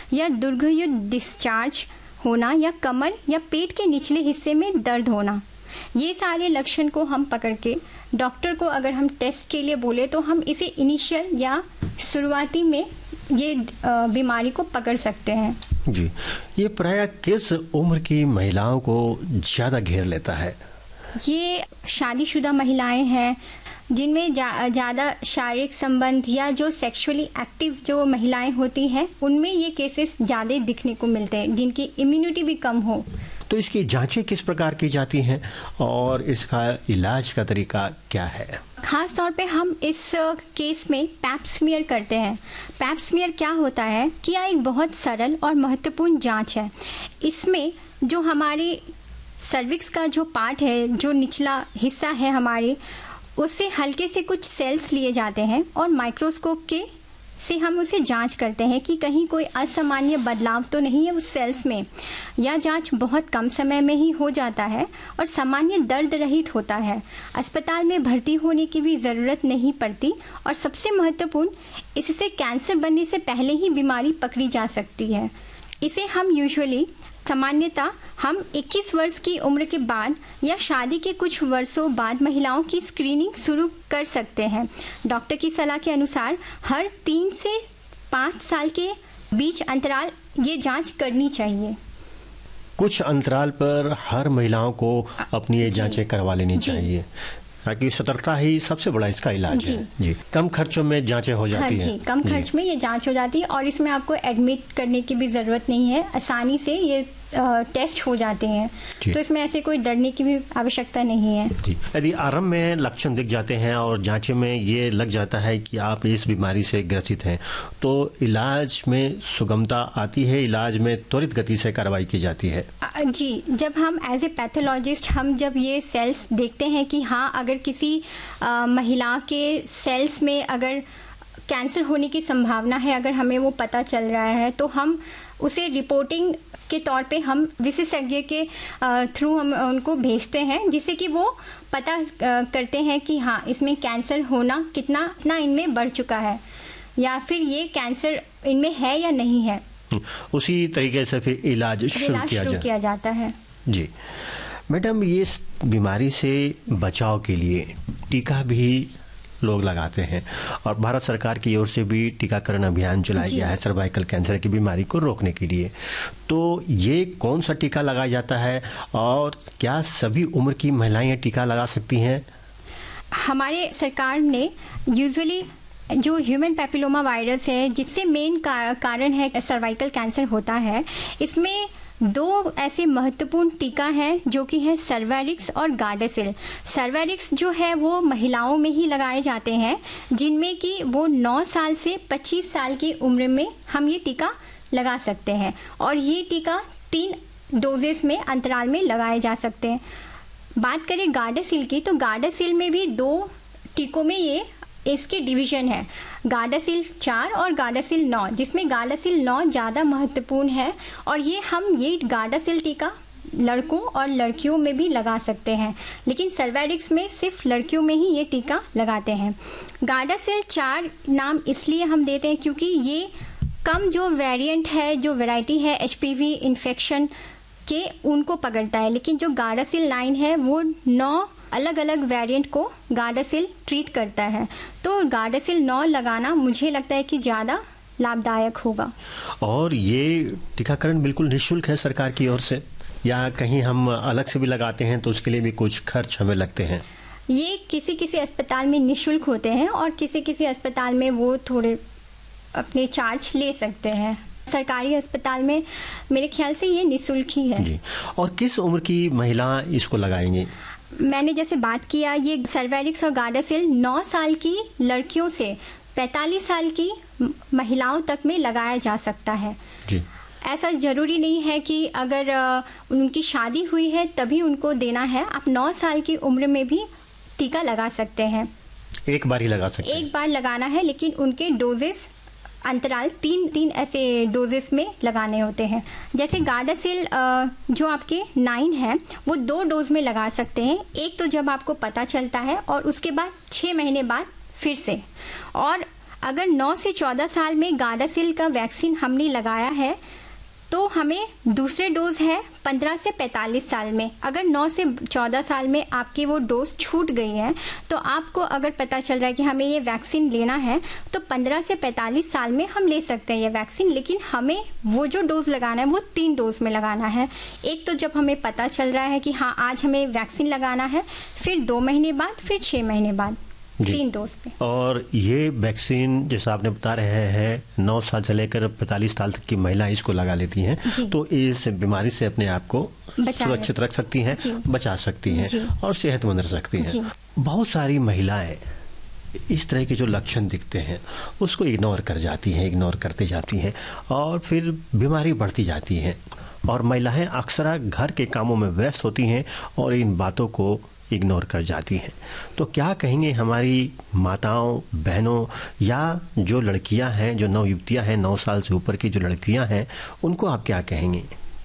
या दीर्घायुक्त डिस्चार्ज होना या कमर या पेट के निचले हिस्से में दर्द होना, ये सारे लक्षण को हम पकड़ के डॉक्टर को अगर हम टेस्ट के लिए बोले तो हम इसे इनिशियल या शुरुआती में ये बीमारी को पकड़ सकते हैं। जी, ये प्रायः किस उम्र की महिलाओं को ज़्यादा घेर लेता है? ये शादीशुदा महिलाएं हैं जिनमें ज़्यादा शारीरिक संबंध या जो सेक्सुअली एक्टिव जो महिलाएं होती हैं उनमें ये केसेस ज़्यादा दिखने को मिलते हैं, जिनकी इम्यूनिटी भी कम हो। तो इसकी जांचें किस प्रकार की जाती हैं और इसका इलाज का तरीका क्या है? खास तौर पे हम इस केस में पैप स्मीयर करते हैं। पैप स्मीयर क्या होता है कि यह एक बहुत सरल और महत्वपूर्ण जांच है। इसमें जो हमारी सर्विक्स का जो पार्ट है, जो निचला हिस्सा है हमारे, उससे हल्के से कुछ सेल्स लिए जाते हैं और माइक्रोस्कोप के से हम उसे जांच करते हैं कि कहीं कोई असामान्य बदलाव तो नहीं है उस सेल्स में। यह जांच बहुत कम समय में ही हो जाता है और सामान्य दर्द रहित होता है। अस्पताल में भर्ती होने की भी ज़रूरत नहीं पड़ती और सबसे महत्वपूर्ण, इससे कैंसर बनने से पहले ही बीमारी पकड़ी जा सकती है। इसे हम यूजुअली सामान्यतः हम 21 वर्ष की उम्र के बाद या शादी के कुछ वर्षों बाद महिलाओं की स्क्रीनिंग शुरू कर सकते हैं। डॉक्टर की सलाह के अनुसार हर 3 से 5 साल के बीच अंतराल ये जांच करनी चाहिए। कुछ अंतराल पर हर महिलाओं को अपनी ये जांचें करवा लेनी चाहिए, ताकि सतर्कता ही सबसे बड़ा इसका इलाज है। जी, कम खर्चों में जांचें हो जाती हैं। जी, कम खर्च में ये जांच हो जाती है और इसमें आपको एडमिट करने की भी ज़रूरत नहीं है, आसानी से ये टेस्ट हो जाते हैं, तो इसमें ऐसे कोई डरने की भी आवश्यकता नहीं है। जी, यदि आरंभ में लक्षण दिख जाते हैं और जांच में ये लग जाता है कि आप इस बीमारी से ग्रसित हैं, तो इलाज में सुगमता आती है, इलाज में त्वरित गति से कार्रवाई की जाती है। जी, जब हम एज ए पैथोलॉजिस्ट हम जब ये सेल्स देखते हैं कि हाँ, अगर किसी महिला के सेल्स में अगर कैंसर होने की संभावना है, अगर हमें वो पता चल रहा है, तो हम उसे रिपोर्टिंग के तौर पे हम विशेषज्ञ के थ्रू हम उनको भेजते हैं, जिससे कि वो पता करते हैं कि हाँ, इसमें कैंसर होना कितना इनमें बढ़ चुका है या फिर ये कैंसर इनमें है या नहीं है। उसी तरीके से फिर इलाज शुरू किया जाता है। जी मैडम, ये बीमारी से बचाव के लिए टीका भी लोग लगाते हैं और भारत सरकार की ओर से भी टीकाकरण अभियान चलाया गया है सर्वाइकल कैंसर की बीमारी को रोकने के लिए। तो ये कौन सा टीका लगाया जाता है और क्या सभी उम्र की महिलाएं टीका लगा सकती हैं? हमारे सरकार ने यूजुअली जो ह्यूमन पैपिलोमा वायरस है, जिससे मेन कारण है सर्वाइकल कैंसर होता है, इसमें 2 ऐसे महत्वपूर्ण टीका हैं जो कि है सर्वैरिक्स और गार्डासिल। सर्वैरिक्स जो है वो महिलाओं में ही लगाए जाते हैं, जिनमें कि वो 9 साल से 25 साल की उम्र में हम ये टीका लगा सकते हैं और ये टीका 3 डोजेस में अंतराल में लगाए जा सकते हैं। बात करें गार्डासिल की, तो गार्डासिल में भी 2 टीकों में ये इसके डिवीजन है, गार्डासिल 4 और गार्डासिल 9, जिसमें गार्डासिल 9 ज़्यादा महत्वपूर्ण है और ये गार्डासिल टीका लड़कों और लड़कियों में भी लगा सकते हैं, लेकिन सर्वैरिक्स में सिर्फ लड़कियों में ही ये टीका लगाते हैं। गार्डासिल 4 नाम इसलिए हम देते हैं क्योंकि ये कम जो वेरिएंट है, जो वैरायटी है HPV इन्फेक्शन के, उनको पकड़ता है, लेकिन जो गार्डासिल 9 है वो 9 अलग अलग वेरिएंट को गार्डासिल ट्रीट करता है। तो गार्डासिल 9 लगाना मुझे लगता है कि ज़्यादा लाभदायक होगा। और ये टीकाकरण बिल्कुल निःशुल्क है सरकार की ओर से, या कहीं हम अलग से भी लगाते हैं तो उसके लिए भी कुछ खर्च हमें लगते हैं? ये किसी अस्पताल में निःशुल्क होते हैं और किसी अस्पताल में वो थोड़े अपने चार्ज ले सकते हैं। सरकारी अस्पताल में मेरे ख्याल से ये निःशुल्क ही है। जी। और किस उम्र की महिला इसको लगाएंगी? मैंने जैसे बात किया, ये सर्वैरिक्स और गार्डासिल 9 साल की लड़कियों से 45 साल की महिलाओं तक में लगाया जा सकता है। जी। ऐसा ज़रूरी नहीं है कि अगर उनकी शादी हुई है तभी उनको देना है, आप 9 साल की उम्र में भी टीका लगा सकते हैं। एक बार ही लगा सकते हैं? एक बार लगाना है, लेकिन उनके डोजेस अंतराल 3 ऐसे डोजेस में लगाने होते हैं। जैसे गार्डासिल जो आपके 9 है वो 2 डोज में लगा सकते हैं, एक तो जब आपको पता चलता है और उसके बाद 6 महीने बाद फिर से, और अगर 9 से 14 साल में गार्डासिल का वैक्सीन हमने लगाया है तो हमें दूसरे डोज है 15 से 45 साल में। अगर 9 से 14 साल में आपकी वो डोज छूट गई है तो आपको अगर पता चल रहा है कि हमें ये वैक्सीन लेना है तो 15 से 45 साल में हम ले सकते हैं ये वैक्सीन, लेकिन हमें वो जो डोज लगाना है वो 3 डोज में लगाना है। एक तो जब हमें पता चल रहा है कि हाँ आज हमें वैक्सीन लगाना है, फिर 2 महीने बाद, फिर 6 महीने बाद, 3 डोज पे। और ये वैक्सीन जैसा आपने बता रहे हैं 9 साल से लेकर 45 साल तक की महिलाएं इसको लगा लेती हैं, तो इस बीमारी से अपने आप को सुरक्षित रख सकती हैं, बचा सकती हैं और सेहतमंद रह सकती हैं। बहुत सारी महिलाएं इस तरह के जो लक्षण दिखते हैं उसको इग्नोर कर जाती हैं, इग्नोर करते जाती हैं और फिर बीमारी बढ़ती जाती है और महिलाएं अक्सर घर के कामों में व्यस्त होती हैं और इन बातों को इग्नोर कर जाती हैं। तो क्या कहेंगे हमारी माताओं, बहनों या जो लड़कियां हैं, जो नवयुवतियां हैं, 9 साल से ऊपर की जो लड़कियां हैं, उनको आप क्या कहेंगे?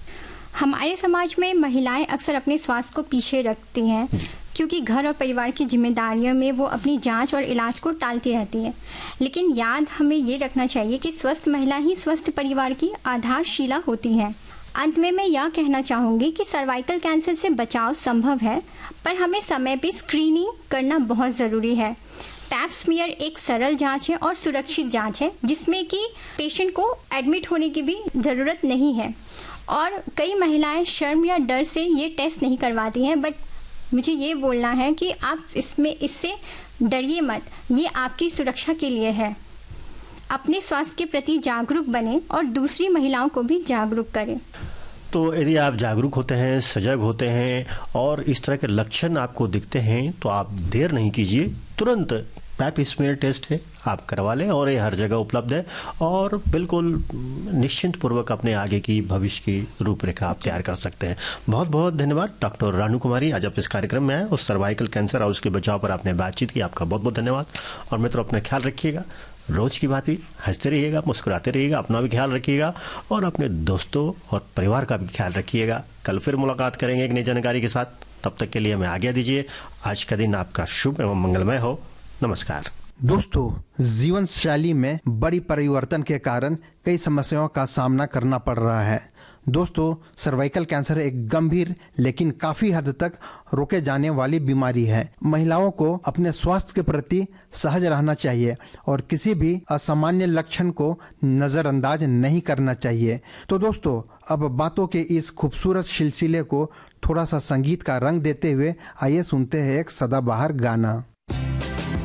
हमारे समाज में महिलाएं अक्सर अपने स्वास्थ्य को पीछे रखती हैं क्योंकि घर और परिवार की जिम्मेदारियों में वो अपनी जांच और इलाज को टालती रहती है। लेकिन याद हमें ये रखना चाहिए कि स्वस्थ महिला ही स्वस्थ परिवार की आधारशिला होती है। अंत में मैं यह कहना चाहूँगी कि सर्वाइकल कैंसर से बचाव संभव है, पर हमें समय पे स्क्रीनिंग करना बहुत ज़रूरी है। पैप स्मीयर एक सरल जांच है और सुरक्षित जांच है जिसमें कि पेशेंट को एडमिट होने की भी ज़रूरत नहीं है और कई महिलाएं शर्म या डर से ये टेस्ट नहीं करवाती हैं, बट मुझे ये बोलना है कि आप इससे डरिए मत, ये आपकी सुरक्षा के लिए है। अपने स्वास्थ्य के प्रति जागरूक बने और दूसरी महिलाओं को भी जागरूक करें। तो यदि आप जागरूक होते हैं, सजग होते हैं और इस तरह के लक्षण आपको दिखते हैं तो आप देर नहीं कीजिए, तुरंत पैप स्मीयर टेस्ट है आप करवा लें और ये हर जगह उपलब्ध है और बिल्कुल निश्चिंत पूर्वक अपने आगे की भविष्य की रूपरेखा आप तैयार कर सकते हैं। बहुत बहुत धन्यवाद डॉक्टर रानू कुमारी, आज आप इस कार्यक्रम में आए और सर्वाइकल कैंसर और उसके बचाव पर आपने बातचीत की। आपका बहुत बहुत धन्यवाद और मित्रों अपना ख्याल रखिएगा, रोज की बात ही हंसते रहिएगा, मुस्कुराते रहिएगा, अपना भी ख्याल रखिएगा और अपने दोस्तों और परिवार का भी ख्याल रखिएगा। कल फिर मुलाकात करेंगे एक नई जानकारी के साथ, तब तक के लिए हमें आज्ञा दीजिए। आज का दिन आपका शुभ एवं मंगलमय हो। नमस्कार। दोस्तों, जीवन शैली में बड़ी परिवर्तन के कारण कई समस्याओं का सामना करना पड़ रहा है। दोस्तों, सर्वाइकल कैंसर एक गंभीर लेकिन काफी हद तक रोके जाने वाली बीमारी है। महिलाओं को अपने स्वास्थ्य के प्रति सहज रहना चाहिए और किसी भी असामान्य लक्षण को नजरअंदाज नहीं करना चाहिए। तो दोस्तों, अब बातों के इस खूबसूरत सिलसिले को थोड़ा सा संगीत का रंग देते हुए आइए सुनते हैं एक सदाबहार गाना।